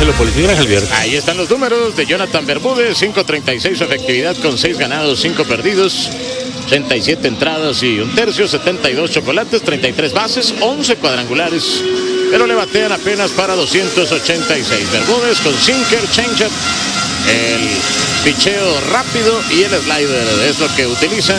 Marcelo Politigras, Alberto. Ahí están los números de Jonathan Bermúdez: 5.36 su efectividad con 6 ganados, 5 perdidos, 87 entradas y un tercio, 72 chocolates, 33 bases, 11 cuadrangulares, pero le batean apenas para 286. Bermúdez con sinker, changeup, el picheo rápido y el slider es lo que utiliza